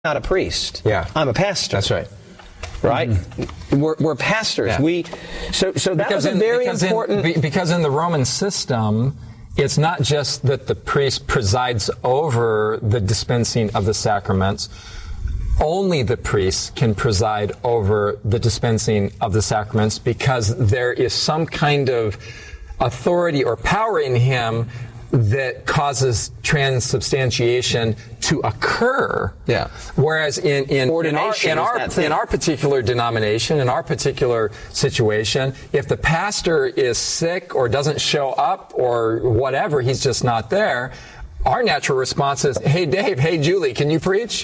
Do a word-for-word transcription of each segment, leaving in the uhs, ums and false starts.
not a priest. Yeah. I'm a pastor. That's right. Right? Mm-hmm. We're, we're pastors. Yeah. We so so that because was a in, very because important. In, because in the Roman system, it's not just that the priest presides over the dispensing of the sacraments. Only the priest can preside over the dispensing of the sacraments because there is some kind of authority or power in him that causes transubstantiation to occur. Yeah. Whereas in in, in our in our, in our particular denomination, in our particular situation, if the pastor is sick or doesn't show up or whatever, he's just not there, our natural response is, hey, Dave, hey, Julie, can you preach?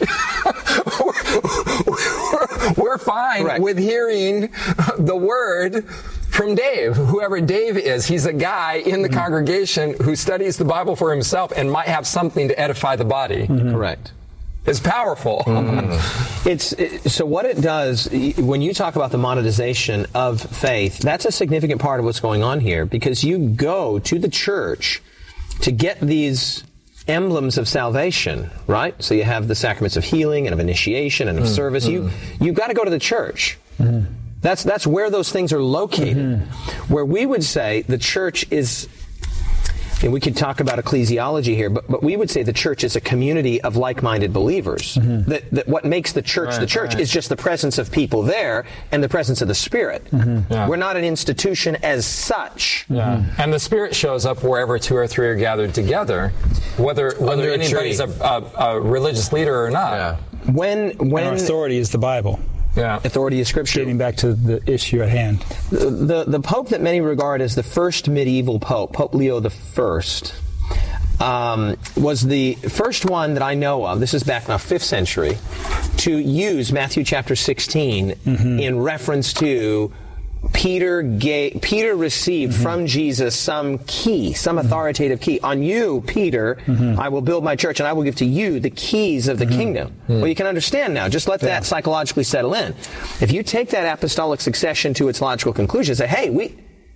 we're, we're fine Correct. with hearing the word from Dave. Whoever Dave is, he's a guy in the mm-hmm. congregation who studies the Bible for himself and might have something to edify the body. Mm-hmm. Correct. It's powerful. Mm-hmm. It's it, so what it does when you talk about the monetization of faith, that's a significant part of what's going on here, because you go to the church to get these emblems of salvation, right? So you have the sacraments of healing and of initiation and of mm-hmm. service. You you've got to go to the church. Mm-hmm. That's that's where those things are located. Mm-hmm. Where we would say the church is, and we could talk about ecclesiology here, but, but we would say the church is a community of like-minded believers. Mm-hmm. That, that what makes the church right, the church right. is just the presence of people there and the presence of the Spirit. Mm-hmm. Yeah. We're not an institution as such. Yeah. Mm-hmm. And the Spirit shows up wherever two or three are gathered together, whether whether anybody's a, a, a religious leader or not. Yeah. When when and our authority is the Bible. Yeah. Authority is Scripture. Getting back to the issue at hand. The, the, the Pope that many regard as the first medieval Pope, Pope Leo the First, um, was the first one that I know of, this is back in the fifth century, to use Matthew chapter sixteen mm-hmm. in reference to Peter gave, Peter received mm-hmm. from Jesus some key, some authoritative key. On you, Peter, mm-hmm. I will build my church, and I will give to you the keys of the mm-hmm. kingdom. Mm-hmm. Well, you can understand now. Just let yeah. that psychologically settle in. If you take that apostolic succession to its logical conclusion, say, hey, we...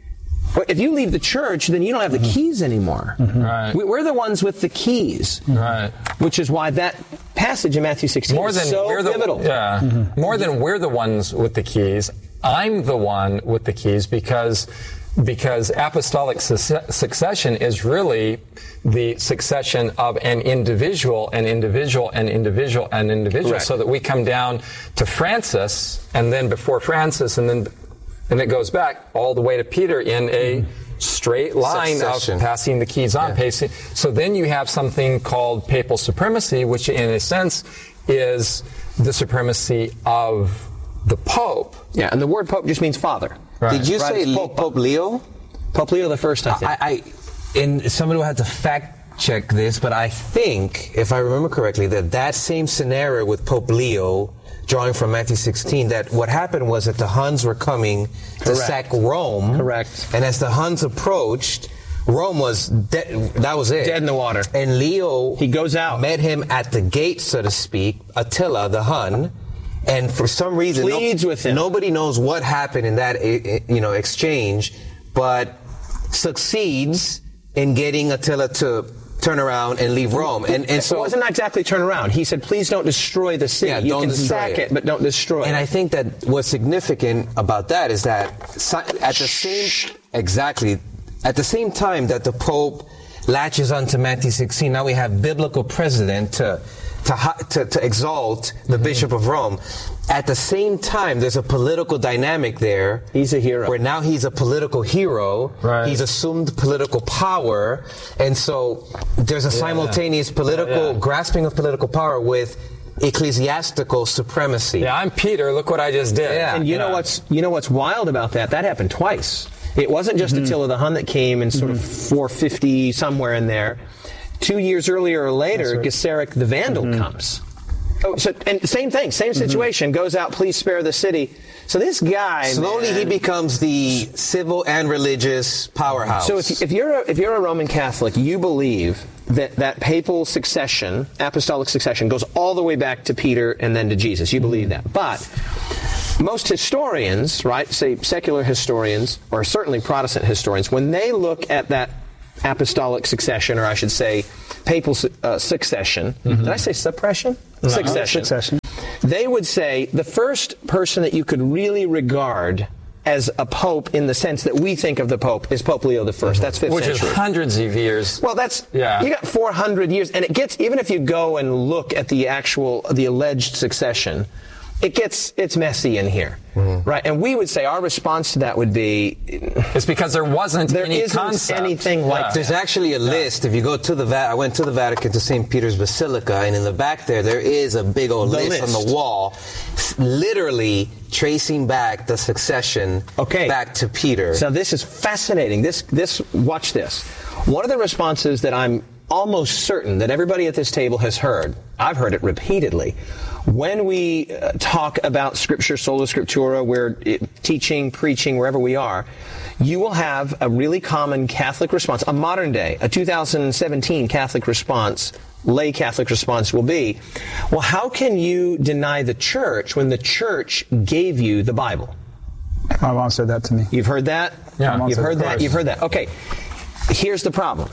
if you leave the church, then you don't have the mm-hmm. keys anymore. Mm-hmm. Right. We, we're the ones with the keys. Right. Which is why that passage in Matthew sixteen more is than so we're the, pivotal. Yeah. Mm-hmm. More than we're the ones with the keys, I'm the one with the keys, because because apostolic su- succession is really the succession of an individual, an individual, an individual, an individual, Correct. So that we come down to Francis, and then before Francis, and then and it goes back all the way to Peter in a straight line Succession. Of passing the keys on. Yeah. Pacing. So then you have something called papal supremacy, which in a sense is the supremacy of the Pope. Yeah, and the word Pope just means father. Right. Did you right. say Pope, Pope Leo? Pope Leo the First, I think. I, I, and somebody will have to fact check this, but I think, if I remember correctly, that that same scenario with Pope Leo, drawing from Matthew sixteen, that what happened was that the Huns were coming Correct. To sack Rome. Correct. And as the Huns approached, Rome was dead. That was it. Dead in the water. And Leo, he goes out, met him at the gate, so to speak, Attila, the Hun. And for some reason, pleads no, with him. Nobody knows what happened in that, you know, exchange, but succeeds in getting Attila to turn around and leave Rome. And, and so it wasn't exactly turn around. He said, "Please don't destroy the city. Yeah, you don't can destroy sack it. it, but don't destroy and it." And I think that what's significant about that is that at the same exactly at the same time that the Pope latches onto Matthew sixteen, now we have biblical precedent to. To, to, to exalt the mm-hmm. Bishop of Rome. At the same time, there's a political dynamic there. He's a hero. Where now he's a political hero. Right. He's assumed political power. And so there's a yeah. simultaneous political, yeah, yeah. grasping of political power with ecclesiastical supremacy. Yeah, I'm Peter. Look what I just did. Yeah. And you yeah. know what's you know what's wild about that? That happened twice. It wasn't just mm-hmm. Attila the Hun that came in sort mm-hmm. of four fifty, somewhere in there. Two years earlier or later, right. Gesseric the Vandal mm-hmm. comes. Oh, so and same thing, same situation. Mm-hmm. Goes out, please spare the city. So this guy slowly man, he becomes the civil and religious powerhouse. So if, if you're a, if you're a Roman Catholic, you believe that that papal succession, apostolic succession, goes all the way back to Peter and then to Jesus. You believe that, but most historians, right, say secular historians or certainly Protestant historians, when they look at that apostolic succession, or I should say papal su- uh, succession. Mm-hmm. Did I say suppression? No. Succession. Succession. They would say the first person that you could really regard as a pope in the sense that we think of the pope is Pope Leo the First. Mm-hmm. That's fifth Which century. Which is hundreds of years. Well, that's, yeah. you got four hundred years, and it gets, even if you go and look at the actual, the alleged succession, it gets, it's messy in here. Mm-hmm. Right? And we would say our response to that would be, it's because there wasn't there any isn't concept. anything like yeah. that. There's actually a list. If you go to the Va- I went to the Vatican to Saint Peter's Basilica, and in the back there, there is a big old list, list. on the wall, literally tracing back the succession okay. back to Peter. So this is fascinating. This, this, watch this. One of the responses that I'm almost certain that everybody at this table has heard, I've heard it repeatedly, when we uh, talk about Scripture, Sola Scriptura, we're uh, teaching, preaching, wherever we are, you will have a really common Catholic response, a modern day, a two thousand seventeen Catholic response, lay Catholic response will be, well, how can you deny the Church when the Church gave you the Bible? My mom said that to me. You've heard that? Yeah. You've heard Of that? course. You've heard that. Okay. Here's the problem.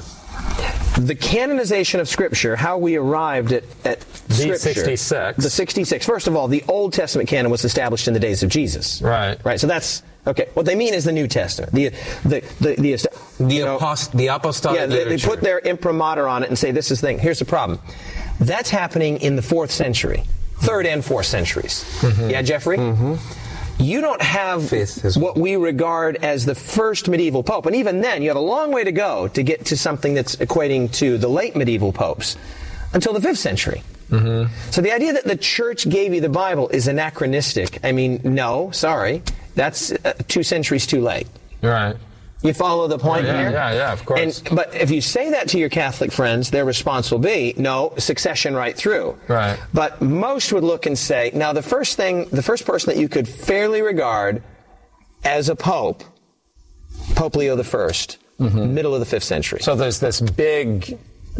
The canonization of Scripture, how we arrived at, at Scripture. The sixty-six. The sixty-six. First of all, the Old Testament canon was established in the days of Jesus. Right. Right. So that's, okay. What they mean is the New Testament. The, the, the, the, the, you know, apost- the apostolic yeah, they, they literature. put their imprimatur on it and say this is the thing. Here's the problem. That's happening in the fourth century. Third and fourth centuries. Mm-hmm. Yeah, Jeffrey? Mm-hmm. You don't have what we regard as the first medieval pope. And even then, you have a long way to go to get to something that's equating to the late medieval popes until the fifth century. Mm-hmm. So the idea that the Church gave you the Bible is anachronistic. I mean, no, sorry. That's uh, two centuries too late. Right. You follow the point yeah, here? Yeah, yeah, of course. And, but if you say that to your Catholic friends, their response will be, no, succession right through. Right. But most would look and say, now the first thing, the first person that you could fairly regard as a pope, Pope Leo the First, mm-hmm. middle of the fifth century. So there's this big,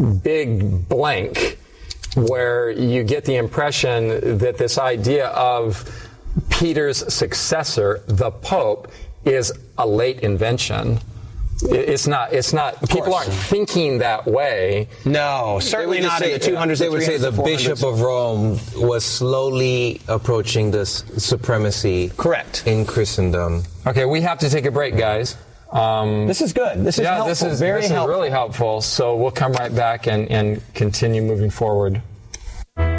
big blank where you get the impression that this idea of Peter's successor, the Pope, is a late invention. It's not, it's not, people aren't thinking that way. No, certainly not say, in the two hundreds. They would say the Bishop of Rome was slowly approaching this supremacy. Correct. In Christendom. Okay, we have to take a break, guys. Um, this is good. This is yeah, helpful. this is, Very this helpful. is really helpful. So we'll come right back and, and continue moving forward.